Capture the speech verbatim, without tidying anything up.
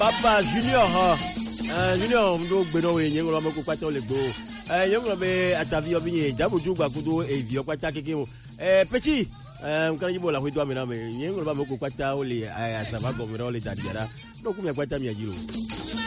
Papa Junior, euh, Junior, nous benons et nous avons beaucoup de le go. Euh, nous avons attaqué au vigné, d'abord du bakudo et vieux pas taqué. Euh, petit, euh, quand il voit la rue de Amena, mais nous avons beaucoup de temps au lit, à Savago, les Dadiara. Donc, on a pas de temps à dire.